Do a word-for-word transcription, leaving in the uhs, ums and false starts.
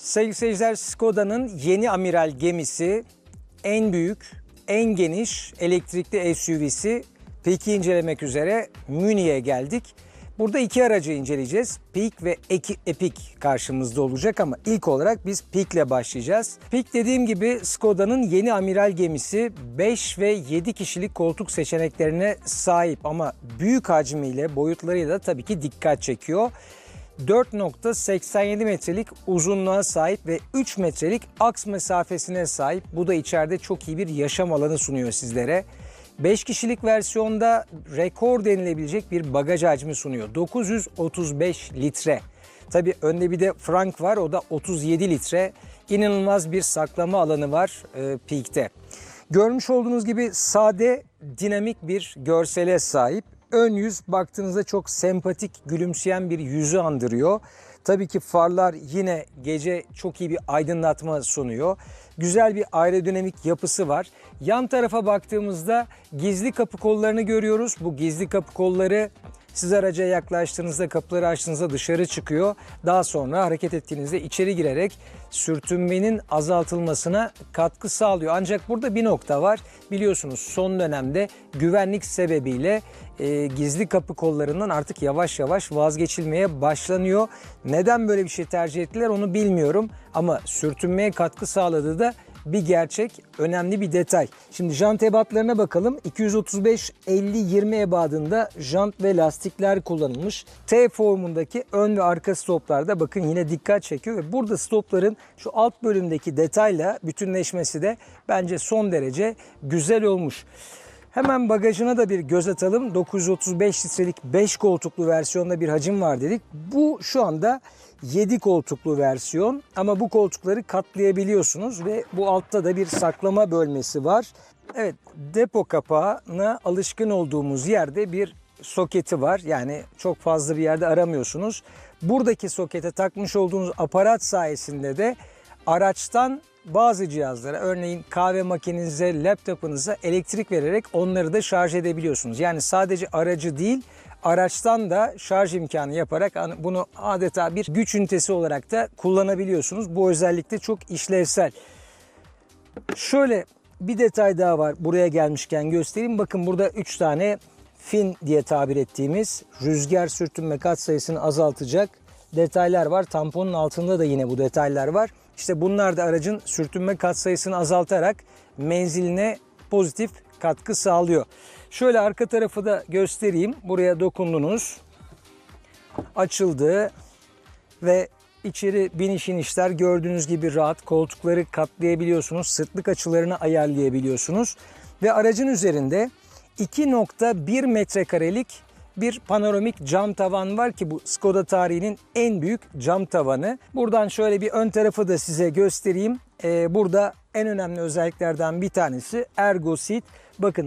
Sevgili seyirciler, Skoda'nın yeni amiral gemisi, en büyük, en geniş elektrikli S U V'si Peak'i incelemek üzere Münih'e geldik. Burada iki aracı inceleyeceğiz. Peak ve Epic karşımızda olacak ama ilk olarak biz Peak'le başlayacağız. Peak, dediğim gibi, Skoda'nın yeni amiral gemisi, beş ve yedi kişilik koltuk seçeneklerine sahip ama büyük hacmiyle, boyutlarıyla da tabii ki dikkat çekiyor. dört nokta seksen yedi metrelik uzunluğa sahip ve üç metrelik aks mesafesine sahip. Bu da içeride çok iyi bir yaşam alanı sunuyor sizlere. beş kişilik versiyonda rekor denilebilecek bir bagaj hacmi sunuyor. dokuz yüz otuz beş litre. Tabii önde bir de Frank var, o da otuz yedi litre. İnanılmaz bir saklama alanı var e, Peak'te. Görmüş olduğunuz gibi sade, dinamik bir görsele sahip. Ön yüz baktığınızda çok sempatik, gülümseyen bir yüzü andırıyor. Tabii ki farlar yine gece çok iyi bir aydınlatma sunuyor. Güzel bir aerodinamik yapısı var. Yan tarafa baktığımızda gizli kapı kollarını görüyoruz. Bu gizli kapı kolları siz araca yaklaştığınızda, kapıları açtığınızda dışarı çıkıyor. Daha sonra hareket ettiğinizde içeri girerek sürtünmenin azaltılmasına katkı sağlıyor. Ancak burada bir nokta var. Biliyorsunuz son dönemde güvenlik sebebiyle e, gizli kapı kollarından artık yavaş yavaş vazgeçilmeye başlanıyor. Neden böyle bir şey tercih ettiler onu bilmiyorum. Ama sürtünmeye katkı sağladığı da bir gerçek, önemli bir detay. Şimdi jant ebatlarına bakalım. iki yüz otuz beş elli yirmi ebadında jant ve lastikler kullanılmış. T formundaki ön ve arka stoplarda bakın yine dikkat çekiyor ve burada stopların şu alt bölümdeki detayla bütünleşmesi de bence son derece güzel olmuş. Hemen bagajına da bir göz atalım. dokuz yüz otuz beş litrelik beş koltuklu versiyonda bir hacim var dedik. Bu şu anda yedi koltuklu versiyon ama bu koltukları katlayabiliyorsunuz ve bu altta da bir saklama bölmesi var. Evet, depo kapağına alışkın olduğumuz yerde bir soketi var. Yani çok fazla bir yerde aramıyorsunuz. Buradaki sokete takmış olduğunuz aparat sayesinde de araçtan bazı cihazlara, örneğin kahve makinenize, laptopunuza elektrik vererek onları da şarj edebiliyorsunuz. Yani sadece aracı değil, araçtan da şarj imkanı yaparak bunu adeta bir güç ünitesi olarak da kullanabiliyorsunuz. Bu özellikle çok işlevsel. Şöyle bir detay daha var, buraya gelmişken göstereyim. Bakın burada üç tane fin diye tabir ettiğimiz rüzgar sürtünme katsayısını azaltacak detaylar var. Tamponun altında da yine bu detaylar var. İşte bunlar da aracın sürtünme katsayısını azaltarak menziline pozitif katkı sağlıyor. Şöyle arka tarafı da göstereyim. Buraya dokundunuz. Açıldı ve içeri biniş inişler gördüğünüz gibi rahat. Koltukları katlayabiliyorsunuz. Sırtlık açılarını ayarlayabiliyorsunuz. Ve aracın üzerinde iki nokta bir metrekarelik bir panoramik cam tavan var ki bu Skoda tarihinin en büyük cam tavanı. Buradan şöyle bir ön tarafı da size göstereyim. Ee, burada en önemli özelliklerden bir tanesi Ergo Seat. Bakın